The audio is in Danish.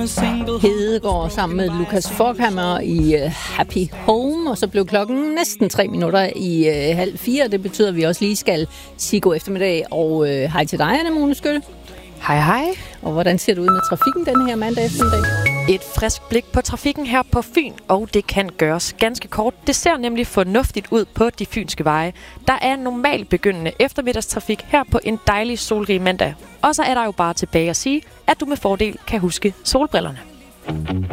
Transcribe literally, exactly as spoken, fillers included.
Hedegaard sammen med Lukas Forchhammer i uh, Happy Home, og så blev klokken næsten tre minutter i uh, halv fire. Det betyder, at vi også lige skal sige god eftermiddag, og uh, hej til dig, Anne-Mone Skytte. Hej, hej. Og hvordan ser det ud med trafikken den her mandag eftermiddag? Et frisk blik på trafikken her på Fyn, og det kan gøres ganske kort. Det ser nemlig fornuftigt ud på de fynske veje. Der er normalt begyndende eftermiddagstrafik her på en dejlig solrig mandag. Og så er der jo bare tilbage at sige, at du med fordel kan huske solbrillerne.